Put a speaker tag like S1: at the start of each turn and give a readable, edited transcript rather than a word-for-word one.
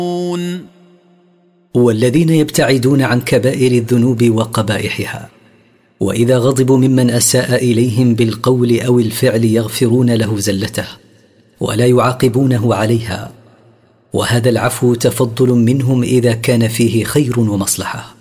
S1: والذين يبتعدون عن كبائر الذنوب وقبائحها، وإذا غضبوا ممن أساء إليهم بالقول أو الفعل يغفرون له زلته ولا يعاقبونه عليها، وهذا العفو تفضل منهم إذا كان فيه خير ومصلحة.